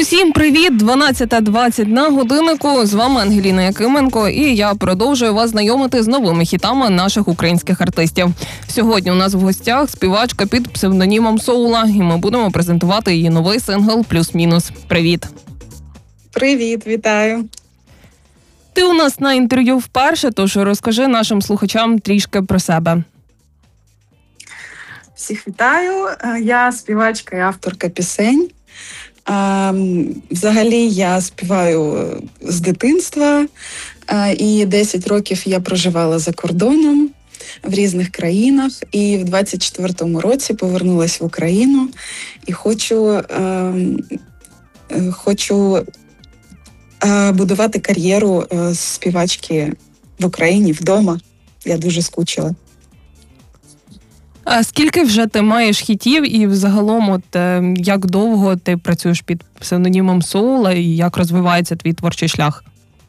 Усім привіт! 12:20 на годиннику. З вами Ангеліна Якименко, і я продовжую вас знайомити з новими хітами наших українських артистів. Сьогодні у нас в гостях співачка під псевдонімом Соула, і ми будемо презентувати її новий сингл «Плюс-мінус». Привіт! Привіт, вітаю! Ти у нас на інтерв'ю вперше, тож розкажи нашим слухачам трішки про себе. Всіх вітаю! Я співачка і авторка пісень. Взагалі я співаю з дитинства, і 10 років я проживала за кордоном в різних країнах, і в 24-му році повернулася в Україну і хочу будувати кар'єру співачки в Україні вдома. Я дуже скучила. А скільки вже ти маєш хітів і взагалом як довго ти працюєш під псевдонімом Соула і як розвивається твій творчий шлях?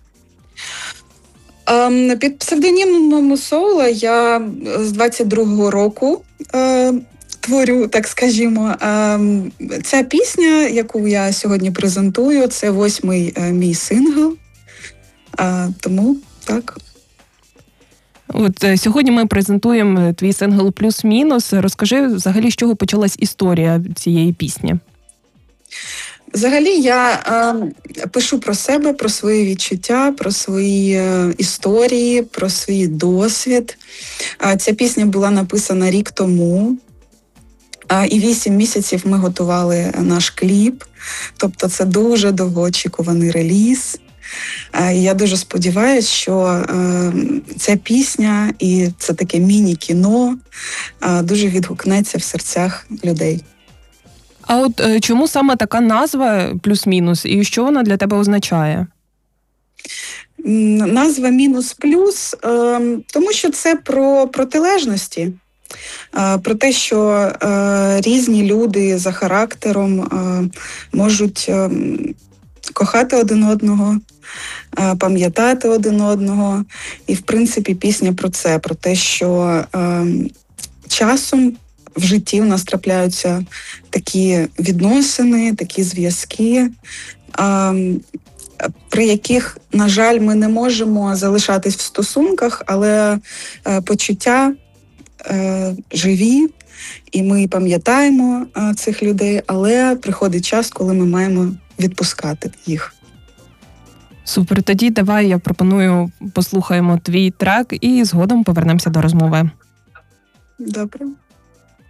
Під псевдонімом Соула я з 22-го року творю, так скажімо. Ця пісня, яку я сьогодні презентую, це 8-й мій сингл. Тому так. Сьогодні ми презентуємо твій сингл «Плюс-мінус». Розкажи взагалі, з чого почалась історія цієї пісні. Взагалі я пишу про себе, про свої відчуття, про свої історії, про свій досвід. Ця пісня була написана рік тому. І 8 місяців ми готували наш кліп. Тобто це дуже довгоочікуваний реліз. Я дуже сподіваюся, що ця пісня і це таке міні-кіно дуже відгукнеться в серцях людей. А чому саме така назва «Плюс-мінус» і що вона для тебе означає? Назва «мінус-плюс», тому що це про протилежності. Про те, що різні люди за характером можуть кохати один одного, пам'ятати один одного. І, в принципі, пісня про це, про те, що часом в житті у нас трапляються такі відносини, такі зв'язки, при яких, на жаль, ми не можемо залишатись в стосунках, але почуття живі, і ми пам'ятаємо цих людей, але приходить час, коли ми маємо відпускати їх. Супер, тоді давай я пропоную послухаємо твій трек і згодом повернемося до розмови. Добре.